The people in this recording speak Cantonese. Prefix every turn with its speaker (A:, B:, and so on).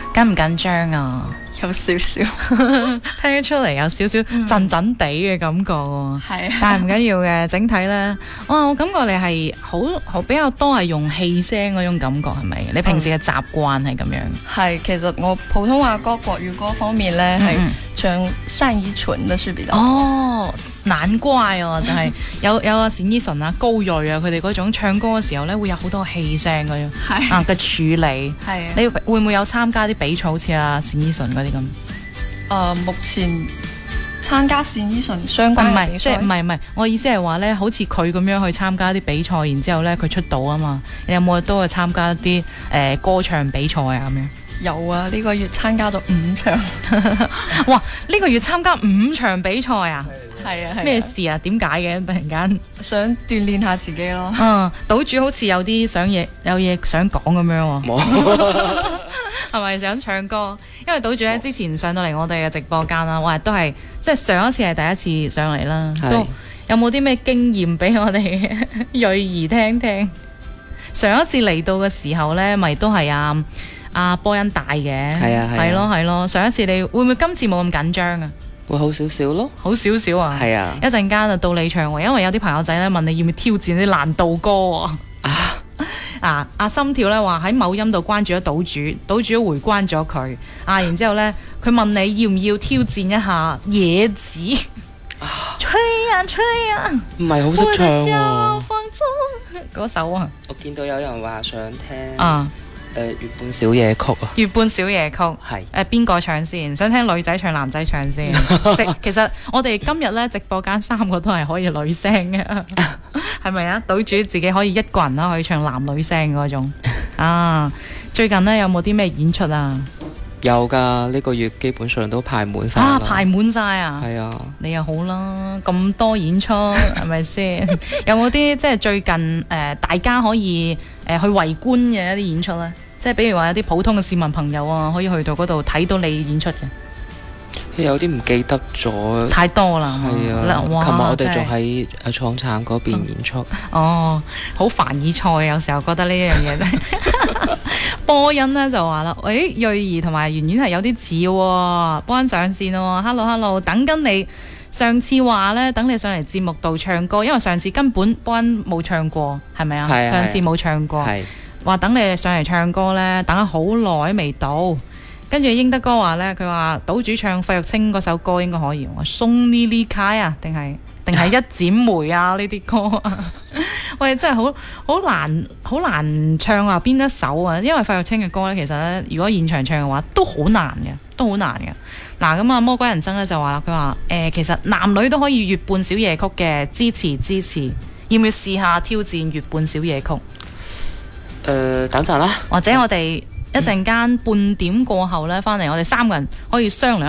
A: 緊唔緊張啊？
B: 有少少，
A: 聽得出嚟有少少震震地嘅感覺喎。
B: 係啊，
A: 但係唔緊要嘅，整體咧，我感覺你係好比較多係用氣聲嗰種感覺，係咪？你平時嘅習慣係咁樣？
B: 係，其實我普通話歌、國語歌方面咧係唱單依純都係比較
A: 哦，難怪哦，就係有啊單依純啊、高銳啊，佢哋嗰種唱歌嘅時候咧，會有好多氣聲嗰種嘅處理。
B: 係啊，
A: 你會唔會有參加啲比賽，好似啊單依純嗰啲咁？
B: 目前參加單依純相關嘅比賽，
A: 唔係，我意思係話咧，好似佢咁樣去參加啲比賽，然之後咧佢出道啊嘛，你有冇都去參加啲歌唱比賽啊咁樣？
B: 有啊，呢個月參加咗5場。
A: 哇！呢個月參加5場比賽啊？
B: 係啊，
A: 咩事啊？點解嘅？突然間
B: 想鍛鍊下自己咯。
A: 島主好似有啲有嘢想講咁樣喎。冇。係咪想唱歌？因為島主咧之前上到嚟我哋嘅直播間啦，哇，都係即係上一次係第一次上嚟啦，都有冇啲咩經驗俾我哋瑞兒聽聽？上一次嚟到嘅時候咧，咪都係阿波恩帶嘅，係咯。上一次你會唔會今次冇咁緊張啊？
C: 會好少少咯，
A: 好少少啊。係啊，一陣間就到你唱喎，因為有啲朋友仔咧問你要唔要挑戰啲難度歌喎。阿心跳咧話喺某音度關注咗島主，島主都回關咗佢。然之後咧，佢問你要唔要挑戰一下野子？吹啊吹啊，
C: 唔係好識唱喎。
A: 嗰首啊，
C: 我見到有人話想聽月半小夜曲啊！
A: 月半小夜曲係邊個唱先？想聽女仔唱男仔唱先？其實我哋今日咧直播間3個都係可以女聲嘅，係咪啊？島主自己可以一個人啦，可以唱男女聲嗰種最近咧有冇啲咩演出啊？
C: 有噶，呢個月基本上都排滿晒。
A: 排滿晒啊！係
C: 啊，
A: 你又好啦，咁多演出係咪先？有冇啲即係最近大家可以去圍觀嘅一啲演出咧？即係比如話有啲普通嘅市民朋友啊，可以去到嗰度睇到你演出嘅。
C: 有啲唔記得咗，
A: 太多啦。
C: 係啊，琴日我哋仲喺創產嗰邊演出。
A: 好凡爾賽，有時候覺得呢樣嘢咧。波恩咧就話啦，瑞兒同埋圓圓係有啲似喎，波恩上線喎 ，hello， 等緊你。上次話咧，等你上嚟節目度唱歌，因為上次根本波恩冇唱過，係咪啊？上次冇唱過，話等你上嚟唱歌咧，等咗好耐未到。跟住英德哥話咧，佢話島主唱費玉清嗰首歌應該可以，我送呢呢卡啊，定係一剪梅啊呢啲歌啊。喂，真係好難唱啊！邊一首啊？因為費玉清嘅歌咧，其實咧，如果現場唱嘅話，都好難嘅。嗱，咁魔鬼人生咧就話啦，佢話其實男女都可以月半小夜曲嘅，支持，要唔要試下挑戰月半小夜曲？
C: 等陣啦，
A: 或者我哋一陣間半點過後咧，翻嚟我哋3個人可以商量。